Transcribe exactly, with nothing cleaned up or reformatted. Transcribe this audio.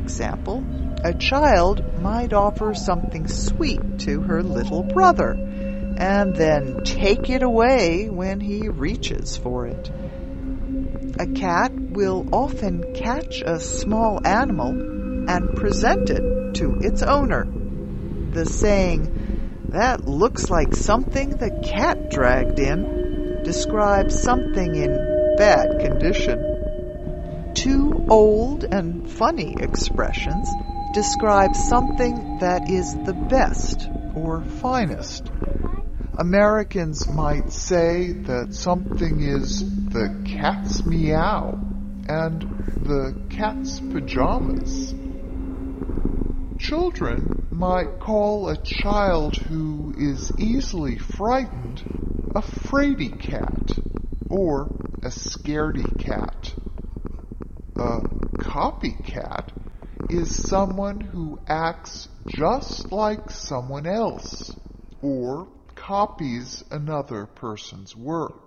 example, a child might offer something sweet to her little brother and then take it away when he reaches for it. A cat will often catch a small animal and present it to its owner. The saying, "That looks like something the cat dragged in," describes something in bad condition. Two old and funny expressions describe something that is the best or finest. Americans might say that something is the cat's meow and the cat's pajamas. Children might call a child who is easily frightened a fraidy cat or a scaredy cat. A copycat is someone who acts just like someone else or copies another person's work.